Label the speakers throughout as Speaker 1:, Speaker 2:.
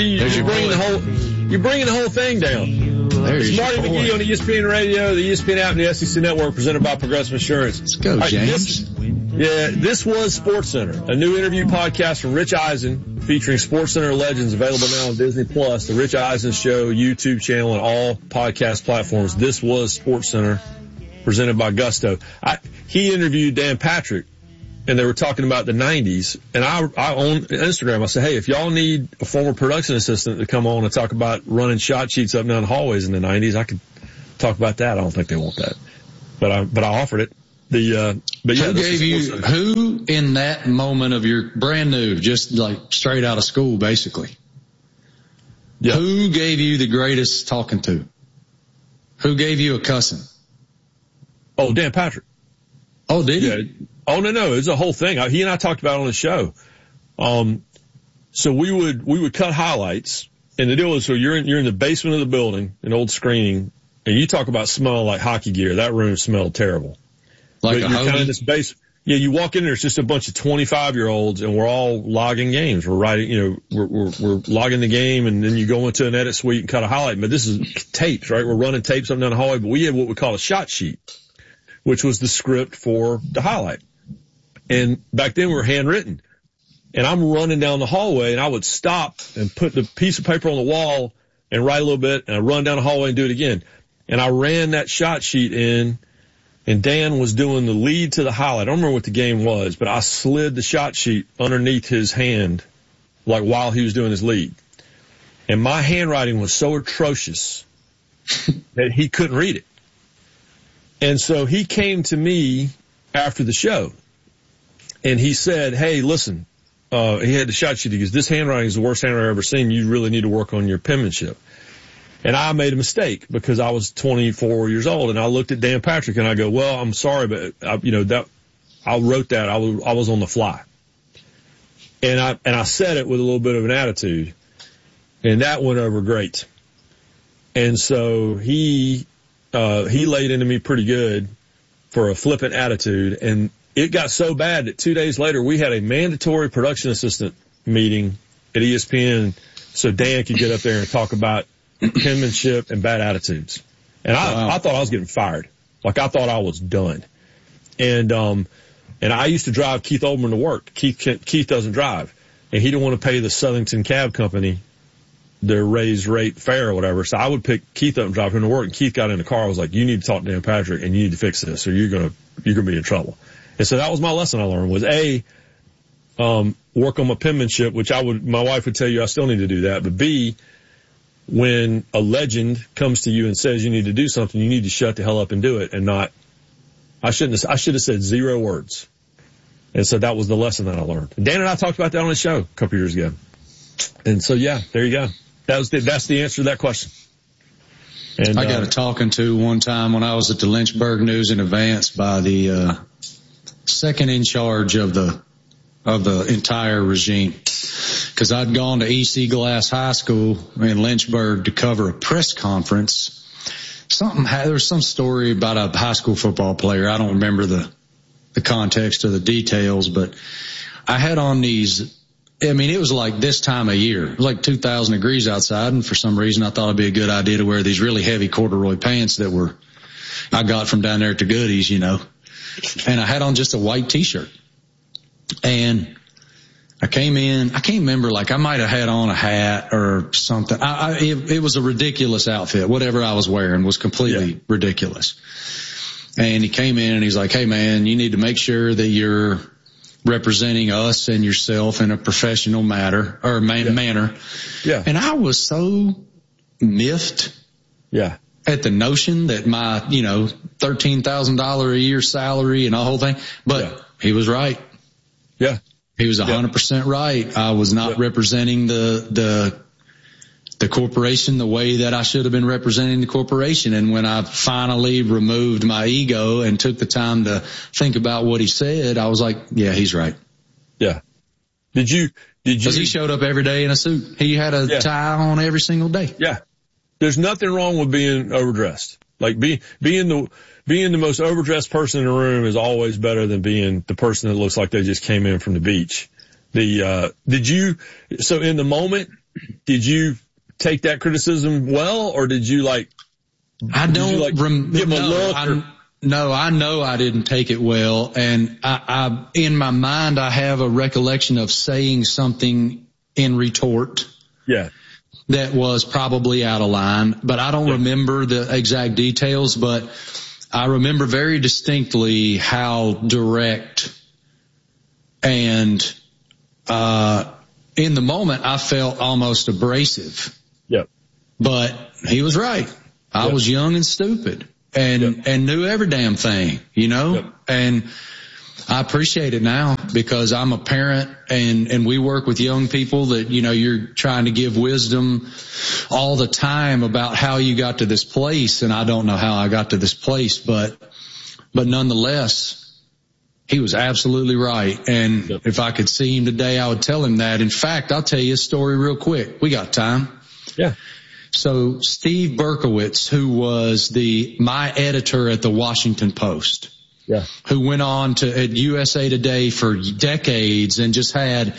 Speaker 1: You're bringing the whole thing down. It's Marty McGee on the ESPN Radio, the ESPN app, and the SEC Network, presented by Progressive Insurance.
Speaker 2: Let's go, James.
Speaker 1: This was SportsCenter, a new interview podcast from Rich Eisen featuring SportsCenter legends, available now on Disney Plus, the Rich Eisen Show YouTube channel, and all podcast platforms. This was SportsCenter, presented by Gusto. He interviewed Dan Patrick, and they were talking about the 90s. And I on Instagram, I said, hey, if y'all need a former production assistant to come on and talk about running shot sheets up and down the hallways in the 90s, I could talk about that. I don't think they want that, but I offered it.
Speaker 2: Who in that moment of your brand new, just like straight out of school, basically? Yeah. Who gave you the greatest talking to? Who gave you a cussing?
Speaker 1: Oh, Dan Patrick.
Speaker 2: Oh, did he?
Speaker 1: Oh, no. It's a whole thing. He and I talked about it on the show. So we would cut highlights, and the deal is, so you're in the basement of the building, an old screening, and you talk about smell like hockey gear. That room smelled terrible.
Speaker 2: Like
Speaker 1: you're kind of in this base. Yeah, you walk in there, it's just a bunch of 25-year-olds, and we're all logging games. We're writing, we're logging the game, and then you go into an edit suite and cut a highlight. But this is tapes, right? We're running tapes up and down the hallway, but we had what we call a shot sheet, which was the script for the highlight. And back then we were handwritten. And I'm running down the hallway, and I would stop and put the piece of paper on the wall and write a little bit, and I run down the hallway and do it again. And I ran that shot sheet in, and Dan was doing the lead to the highlight. I don't remember what the game was, but I slid the shot sheet underneath his hand, like while he was doing his lead. And my handwriting was so atrocious that he couldn't read it. And so he came to me after the show, and he said, hey, listen, he had the shot sheet. He goes, this handwriting is the worst handwriting I've ever seen. You really need to work on your penmanship. And I made a mistake because I was 24 years old, and I looked at Dan Patrick and I go, well, I'm sorry, but I wrote that. I was on the fly. And I said it with a little bit of an attitude, and that went over great. And so he laid into me pretty good for a flippant attitude, and it got so bad that 2 days later we had a mandatory production assistant meeting at ESPN so Dan could get up there and talk about penmanship and bad attitudes. And I thought I was getting fired. Like, I thought I was done. And I used to drive Keith Olbermann to work. Keith doesn't drive, and he didn't want to pay the Southington Cab Company their raised rate fare or whatever. So I would pick Keith up and drive him to work. And Keith got in the car. I was like, you need to talk to Dan Patrick, and you need to fix this, or you're gonna be in trouble. And so that was my lesson I learned, was work on my penmanship, which my wife would tell you I still need to do that. But B, when a legend comes to you and says you need to do something, you need to shut the hell up and do it, and not, I should have said 0 words. And so that was the lesson that I learned. Dan and I talked about that on the show a couple years ago. And so, yeah, there you go. That's the answer to that question. And
Speaker 2: I got a talking to one time when I was at the Lynchburg News in Advance by the second in charge of the entire regime, because I'd gone to E.C. Glass High School in Lynchburg to cover a press conference. There was some story about a high school football player. I don't remember the context or the details, but I had on these. I mean, it was like this time of year. It was like 2,000 degrees outside, and for some reason I thought it'd be a good idea to wear these really heavy corduroy pants that I got from down there at the Goodies, you know. And I had on just a white T-shirt. And I came in, I can't remember, like I might have had on a hat or something. It was a ridiculous outfit. Whatever I was wearing was completely ridiculous. And he came in and he's like, hey man, you need to make sure that you're representing us and yourself in a professional manner. Yeah. And I was so miffed.
Speaker 1: Yeah.
Speaker 2: At the notion that my, $13,000 a year salary and the whole thing, but he was right.
Speaker 1: Yeah.
Speaker 2: He was 100% right. I was not representing the corporation the way that I should have been representing the corporation. And when I finally removed my ego and took the time to think about what he said, I was like, yeah, he's right.
Speaker 1: Yeah. Did you?
Speaker 2: Because he showed up every day in a suit. He had a tie on every single day.
Speaker 1: Yeah. There's nothing wrong with being overdressed. Like being the most overdressed person in the room is always better than being the person that looks like they just came in from the beach. So in the moment, did you take that criticism well, or did you give him a look?
Speaker 2: No, I know I didn't take it well. And I in my mind, I have a recollection of saying something in retort.
Speaker 1: Yeah.
Speaker 2: That was probably out of line, but I don't remember the exact details, but I remember very distinctly how direct and, in the moment I felt almost abrasive.
Speaker 1: Yep.
Speaker 2: But he was right. I was young and stupid and knew every damn thing, and I appreciate it now because I'm a parent and we work with young people that, you're trying to give wisdom all the time about how you got to this place. And I don't know how I got to this place, but nonetheless, he was absolutely right. And if I could see him today, I would tell him that. In fact, I'll tell you a story real quick. We got time.
Speaker 1: Yeah.
Speaker 2: So Steve Berkowitz, who was my editor at the Washington Post, who went on at USA Today for decades and just had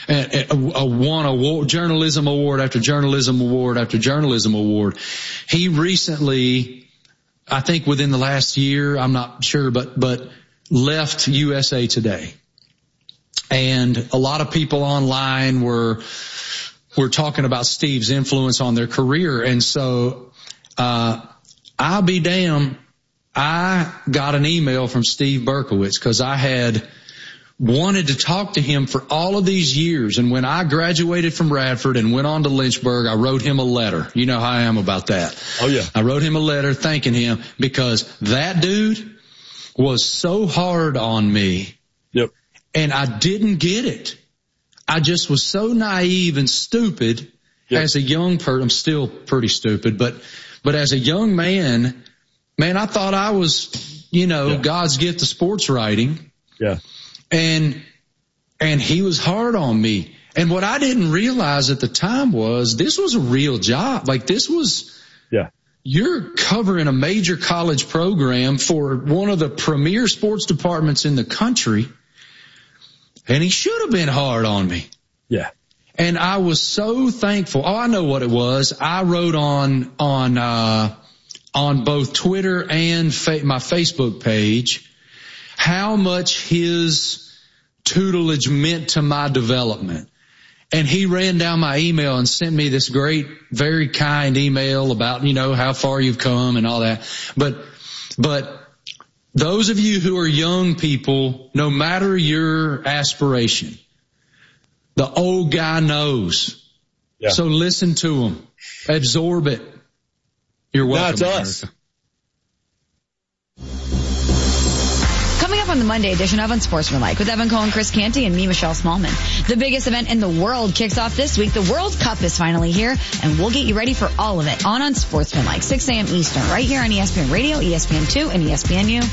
Speaker 2: won award, journalism award after journalism award after journalism award. He recently, I think within the last year, I'm not sure, but left USA Today. And a lot of people online were talking about Steve's influence on their career. And so, I'll be damned. I got an email from Steve Berkowitz because I had wanted to talk to him for all of these years. And when I graduated from Radford and went on to Lynchburg, I wrote him a letter. You know how I am about that.
Speaker 1: Oh, yeah.
Speaker 2: I wrote him a letter thanking him because that dude was so hard on me.
Speaker 1: Yep.
Speaker 2: And I didn't get it. I just was so naive and stupid as a young person. I'm still pretty stupid, but as a young man, I thought I was, God's gift to sports writing.
Speaker 1: Yeah.
Speaker 2: And he was hard on me. And what I didn't realize at the time was this was a real job. Like this was, you're covering a major college program for one of the premier sports departments in the country. And he should have been hard on me.
Speaker 1: Yeah.
Speaker 2: And I was so thankful. Oh, I know what it was. I wrote on both Twitter and my Facebook page how much his tutelage meant to my development. And he ran down my email and sent me this great, very kind email about, how far you've come and all that. But those of you who are young people, no matter your aspiration, the old guy knows. Yeah. So listen to him. Absorb it. You're welcome.
Speaker 1: That's us.
Speaker 3: Coming up on the Monday edition of Unsportsmanlike with Evan Cohen, Chris Canty, and me, Michelle Smallman. The biggest event in the world kicks off this week. The World Cup is finally here, and we'll get you ready for all of it on Unsportsmanlike, 6 a.m. Eastern, right here on ESPN Radio, ESPN2, and ESPNU.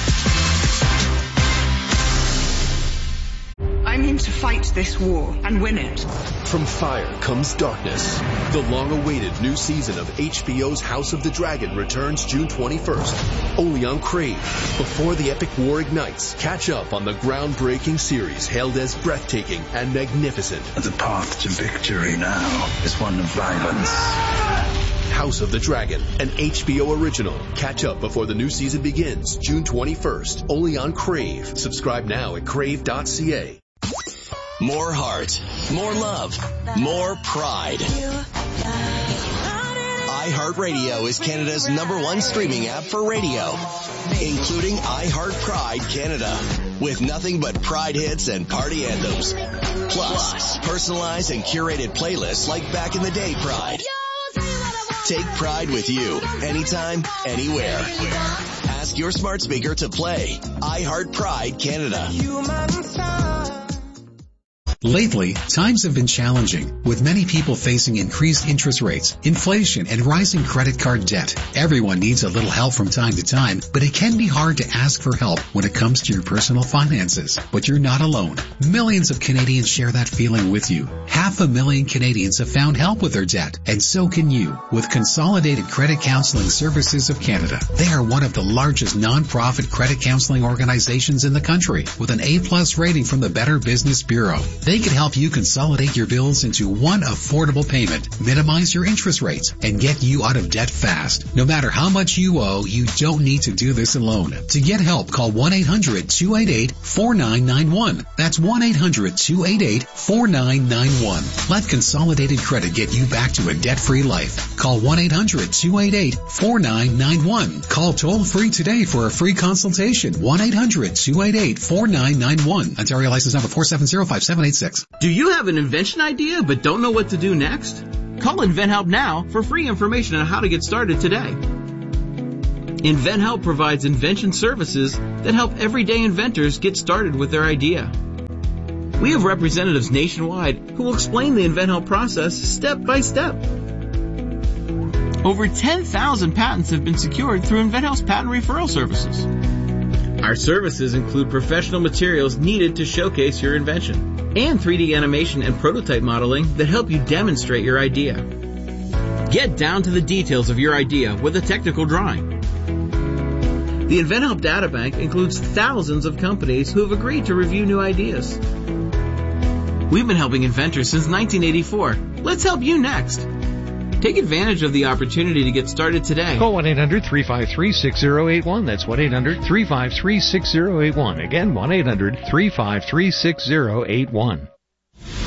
Speaker 4: I'm in to fight this war and win it.
Speaker 5: From fire comes darkness. The long-awaited new season of HBO's House of the Dragon returns June 21st, only on Crave. Before the epic war ignites, catch up on the groundbreaking series hailed as breathtaking and magnificent.
Speaker 6: The path to victory now is one of violence.
Speaker 5: House of the Dragon, an HBO original. Catch up before the new season begins, June 21st, only on Crave. Subscribe now at crave.ca.
Speaker 7: More heart, more love, more pride. iHeartRadio is Canada's #1 streaming app for radio, including iHeart Pride Canada, with nothing but Pride hits and party anthems. Plus, personalized and curated playlists like Back in the Day Pride. Take Pride with you, anytime, anywhere. Ask your smart speaker to play iHeart Pride Canada.
Speaker 8: Lately, times have been challenging, with many people facing increased interest rates, inflation, and rising credit card debt. Everyone needs a little help from time to time, but it can be hard to ask for help when it comes to your personal finances. But you're not alone. Millions of Canadians share that feeling with you. 500,000 Canadians have found help with their debt, and so can you, with Consolidated Credit Counseling Services of Canada. They are one of the largest non-profit credit counseling organizations in the country, with an A+ rating from the Better Business Bureau. They They can help you consolidate your bills into one affordable payment, minimize your interest rates, and get you out of debt fast. No matter how much you owe, you don't need to do this alone. To get help, call 1-800-288-4991. That's 1-800-288-4991. Let Consolidated Credit get you back to a debt-free life. Call 1-800-288-4991. Call toll-free today for a free consultation. 1-800-288-4991. Ontario license number 4705786.
Speaker 9: Do you have an invention idea but don't know what to do next? Call InventHelp now for free information on how to get started today. InventHelp provides invention services that help everyday inventors get started with their idea. We have representatives nationwide who will explain the InventHelp process step by step. Over 10,000 patents have been secured through InventHelp's patent referral services. Our services include professional materials needed to showcase your invention and 3D animation and prototype modeling that help you demonstrate your idea. Get down to the details of your idea with a technical drawing. The InventHelp Databank includes thousands of companies who have agreed to review new ideas. We've been helping inventors since 1984. Let's help you next. Take advantage of the opportunity to get started today.
Speaker 10: Call 1-800-353-6081. That's 1-800-353-6081. Again, 1-800-353-6081.